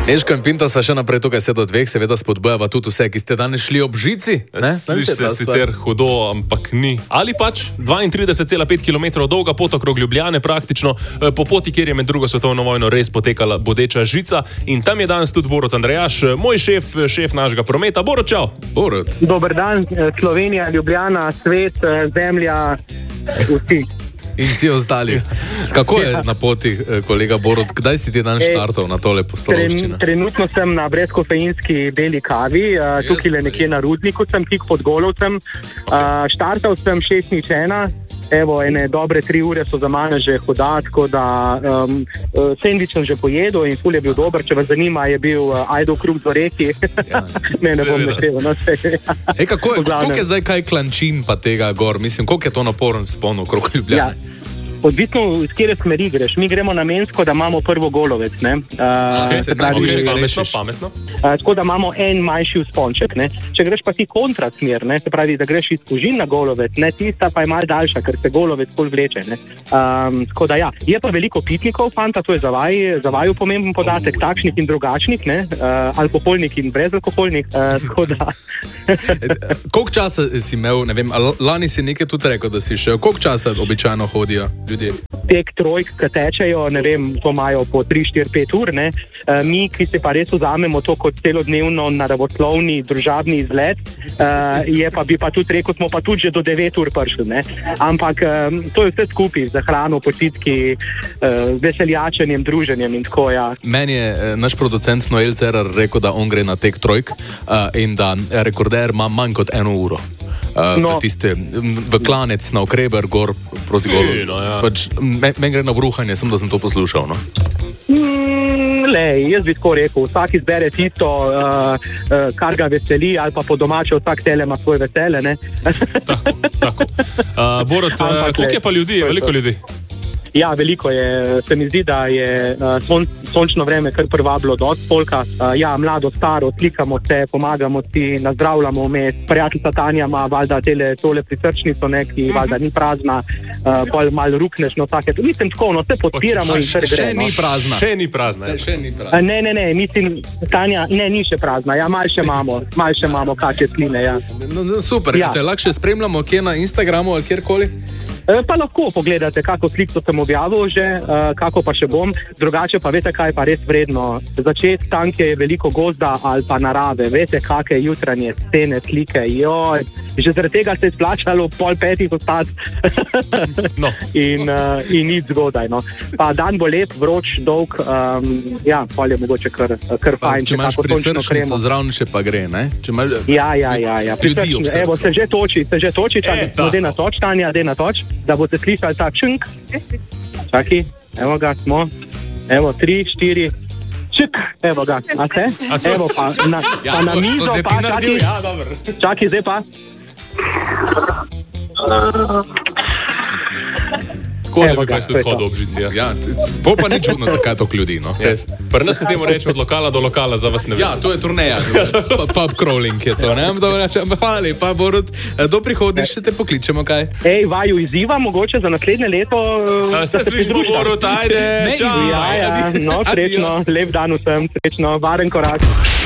Nežko in Pinta sva še naprej tukaj 7-2, seveda spodbujava tudi vse, ki ste danes šli ob žici. Sliši se sicer hudo, ampak ni. Ali pač 32,5 km dolga pot okrog Ljubljane praktično, po poti, kjer je med drugo svetovno vojno res potekala bodeča žica. In tam je danes tudi Borut Andrejaš, moj šef našega prometa. Borut, čau! Borut. Dober dan, Slovenija, Ljubljana, svet, zemlja, vsi. In vsi ostali. Kako je na poti, kolega Borut? Kdaj si ti dan štartov na tole pustolovščino? Trenutno sem na brezkofeinski beli kavi, tukaj le nekje na Rudniku sem, tik pod Golovcem. Štartal sem 6:01, evo, ene dobre 3 ure so za mano že hoda, tako da sendvič sem že pojedel in ful je bil dober. Če vas zanima, je bil Ajdov kruh z oreki. Ne bom našel. Koliko je zdaj kaj klančin pa tega gor? Mislim, koliko je to naporen vzpon okrog Ljubljane? Odvisno, iz kjere smeri greš. Mi gremo namensko, da imamo prvo Golovec. Pametno. Tako da imamo en manjši vzponček. Ne? Če greš pa ti kontrasmer, ne? Se pravi, da greš iz Fužin na Golovec, ne? Tista pa je malo daljša, ker se Golovec bolj vleče. Tako da ja, je pa veliko pitnikov, fanta, to je za vaju pomemben podatek, takšnih in drugačnih, ne? Alkoholnih in brezalkoholnih. Koliko časa si imel, ne vem, lani si nekaj tudi rekel, da si šel, koliko časa običajno hodijo ljudje? Tek trojk, ki tečejo, ne vem, to imajo po 3, 4, 5 ur, ne. Mi, ki se pa res vzamemo to kot celodnevno naravoslovni, družabni izlet, bi pa tudi rekel, smo pa tudi že do 9 ur prišli, ne. Ampak to je vse skupaj, za hrano, počitki, veseljačenjem, druženjem in tako, ja. Meni je naš producent Noel Cerar rekel, da on gre na tek trojk in da rekorder ima manj kot 1 uro. V klanec na Okreber, gor proti Golu. Meni gre na bruhanje, da sem to poslušal. No? Jaz bi tako rekel, vsak izbere tisto, kar ga veseli, ali pa po domače vsak tele ima svoje vesele. Ne? Tako. Borut, koliko je pa ljudi? Je veliko ljudi? Ja, veliko je. Se mi zdi, da je sončno vreme kar privabilo dosti folka. Ja, mlado, staro, slikamo se, pomagamo si, nazdravljamo vmes. Prijateljica Tanja ima valjda tole prisrčnico, ki valjda ni prazna, bolj malo rukneš, no take. Mislim tako, no, se podpiramo in kar gre. Še ni prazna. Ne, mislim, Tanja, ne, ni še prazna. Ja, malo še imamo kakšne sline, ja. No, super, ja. Te lahko še spremljamo, kje na Instagramu ali kjerkoli? Pa lahko pogledate, kako sliko sem objavil že, kako pa še bom. Drugače pa veste, kaj je pa res vredno. Začeti tam, kjer je veliko gozda ali pa narave. Veste, kakšne jutranje scene, slike. Joj, že zaradi tega se je splačalo 4:30 ostati. No. In iti zgodaj. No. Pa dan bo lep, vroč, dolg. Ja, pol je mogoče kar fajn. Če imaš prisrčnico zraven, še pa gre, ne? Ja. Evo, se že toči. Dej na toč, Tanja, dej na toč. Da boste slišali ta čunk. Čaki, evo ga, smo. Evo, 3, 4. Čuk, evo ga. A se? Evo pa na mizo pa. Čaki, zdaj pa. Koliko bi kaj ste odhodil ob žici? Ja, to pa ni čudno, zakaj toliko ljudi, no. Pri nas se temu reče od lokala do lokala, za vas ne vem. Ja, to je turneja, pub crawling je to, ne? Hvala lepa, Borut, do prihodnjič še te pokličemo, kaj? Vaju izziva, mogoče za naslednje leto. Se slišimo, Borut, ajde, čau. Ja, no, srečno, lep dan vsem, srečno, varen korak.